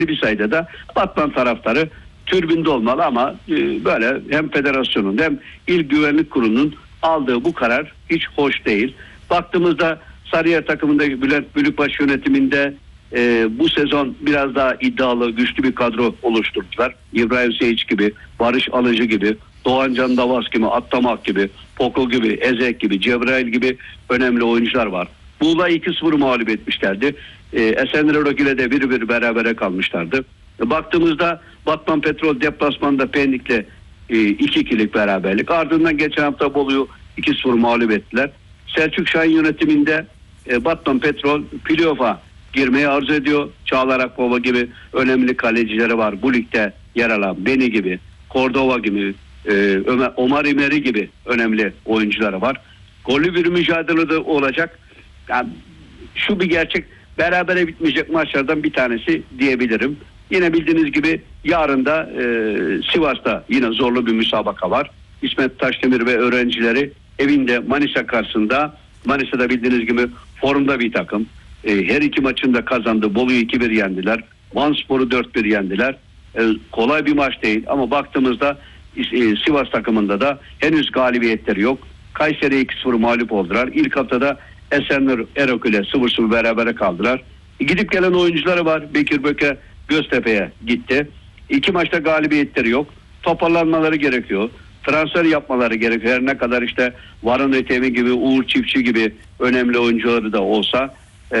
bir sayıda da Batman taraftarı tribünde olmalı ama böyle hem federasyonun hem İl Güvenlik Kurulu'nun aldığı bu karar hiç hoş değil. Baktığımızda Sarıyer takımındaki Bülent Bülükbaş yönetiminde bu sezon biraz daha iddialı, güçlü bir kadro oluşturdular. İbrahim Seyic gibi, Barış Alıcı gibi, Doğan Can Davas gibi, Attamak gibi, Poko gibi, Ezek gibi, Cebrail gibi önemli oyuncular var. Muğla 2-0 mağlup etmişlerdi. Esenler ile de 1-1 berabere kalmışlardı. Baktığımızda Batman Petrol deplasmanda Pendik'le 2-2'lik beraberlik. Ardından geçen hafta Bolu'yu 2-0 mağlup ettiler. Selçuk Şahin yönetiminde Batman Petrol playoff'a girmeyi arzu ediyor. Çağlar Akbaba gibi önemli kalecileri var. Bu ligde yer alan Beni gibi, Cordova gibi, Omar İmeri gibi önemli oyuncuları var. Gollü bir mücadelede olacak. Yani şu bir gerçek, berabere bitmeyecek maçlardan bir tanesi diyebilirim. Yine bildiğiniz gibi yarın da Sivas'ta yine zorlu bir müsabaka var. İsmet Taşdemir ve öğrencileri evinde Manisa karşısında. Manisa'da bildiğiniz gibi formda bir takım. Her iki maçında kazandı. Bolu'yu 2-1 yendiler. Vanspor'u 4-1 yendiler. Kolay bir maç değil ama baktığımızda Sivas takımında da henüz galibiyetleri yok. Kayseri 2-0 mağlup oldular. İlk haftada Esenler Erok ile 0-0 berabere kaldılar. Gidip gelen oyuncuları var. Bekir Böke Göztepe'ye gitti. 2 maçta galibiyetleri yok. Toparlanmaları gerekiyor. Transfer yapmaları gerekiyor. Her ne kadar işte Varun Ötemi gibi, Uğur Çiftçi gibi önemli oyuncuları da olsa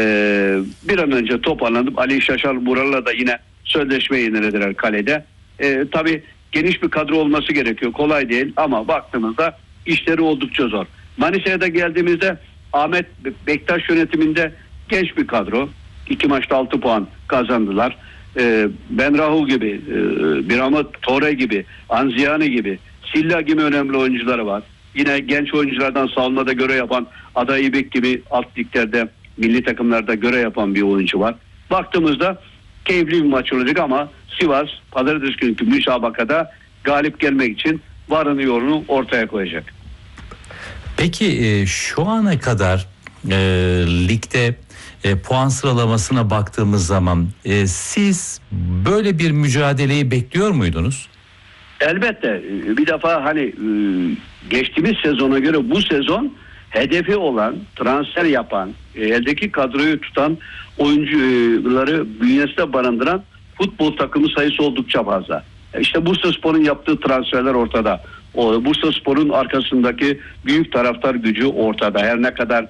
bir an önce toparlanıp Ali Şaşal Bural'la da yine sözleşme yenilediler kalede. Tabii geniş bir kadro olması gerekiyor. Kolay değil ama baktığımızda işleri oldukça zor. Manisa'ya da geldiğimizde Ahmet Bektaş yönetiminde genç bir kadro. 2 maçta 6 puan kazandılar. Benrahu gibi, Biramat Tore gibi, Anziyani gibi, Silla gibi önemli oyuncuları var. Yine genç oyunculardan savunmada görev yapan Ada İbek gibi alt liglerde, milli takımlarda görev yapan bir oyuncu var. Baktığımızda keyifli bir maç olacak ama Sivas pazartesi günkü müsabakada galip gelmek için varını yoğunu ortaya koyacak. Peki şu ana kadar ligde puan sıralamasına baktığımız zaman siz böyle bir mücadeleyi bekliyor muydunuz? Elbette. Bir defa hani geçtiğimiz sezona göre bu sezon hedefi olan, transfer yapan, eldeki kadroyu tutan oyuncuları bünyesinde barındıran futbol takımı sayısı oldukça fazla. İşte Bursaspor'un yaptığı transferler ortada. Bursaspor'un arkasındaki büyük taraftar gücü ortada. Her ne kadar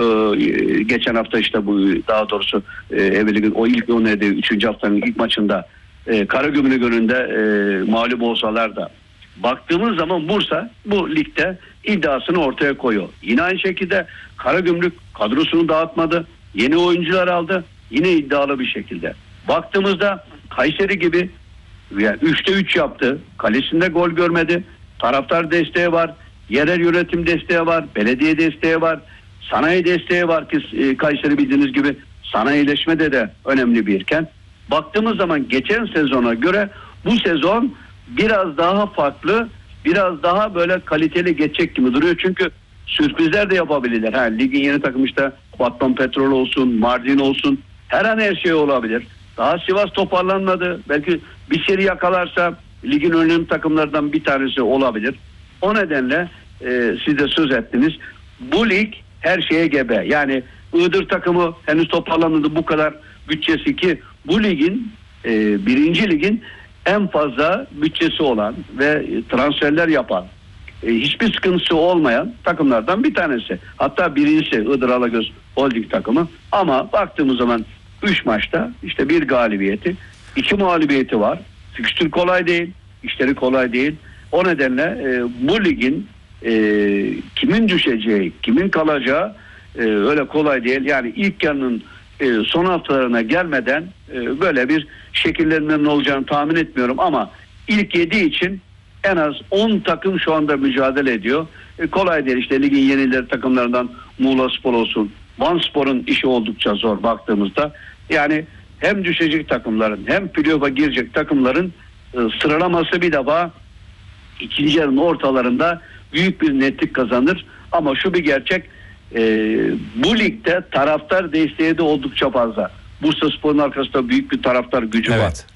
geçen hafta işte bu daha doğrusu evveli o ilk 3. haftanın ilk maçında Karagümrük önünde mağlup olsalar da baktığımız zaman Bursa bu ligde iddiasını ortaya koyuyor. Yine aynı şekilde Karagümrük kadrosunu dağıtmadı. Yeni oyuncular aldı. Yine iddialı bir şekilde. Baktığımızda Kayseri gibi yani 3'te 3 yaptı. Kalesinde gol görmedi. Taraftar desteği var. Yerel yönetim desteği var. Belediye desteği var. Sanayi desteği var ki Kayseri bildiğiniz gibi sanayileşmede de önemli bir kent. Baktığımız zaman geçen sezona göre bu sezon biraz daha farklı, biraz daha böyle kaliteli geçecek gibi duruyor. Çünkü sürprizler de yapabilirler. Ligin yeni takım işte Batman Petrol olsun, Mardin olsun, her an her şey olabilir. Daha Sivas toparlanmadı. Belki bir seri yakalarsa ligin önemli takımlardan bir tanesi olabilir. O nedenle siz de söz ettiniz. Bu lig her şeye gebe. Yani Iğdır takımı henüz toparlanmadı, bu kadar bütçesi ki bu ligin 1. ligin en fazla bütçesi olan ve transferler yapan, hiçbir sıkıntısı olmayan takımlardan bir tanesi. Hatta birincisi Iğdır Alagöz Holding takımı. Ama baktığımız zaman 3 maçta işte 1 galibiyeti, 2 mağlubiyeti var. Fikstür kolay değil, işleri kolay değil. O nedenle bu ligin kimin düşeceği, kimin kalacağı öyle kolay değil. Yani ilk yarının son haftalarına gelmeden böyle bir şekillenmenin olacağını tahmin etmiyorum ama ilk 7 için en az 10 takım şu anda mücadele ediyor. Kolay değil işte ligin yenileri takımlarından Muğlaspor olsun, Vanspor'un işi oldukça zor baktığımızda. Yani hem düşecek takımların hem playoff'a girecek takımların sıralaması bir defa ikinci yarının ortalarında büyük bir netlik kazanır. Ama şu bir gerçek, bu ligde taraftar desteği de oldukça fazla. Bursaspor'un arkasında büyük bir taraftar gücü var. Evet.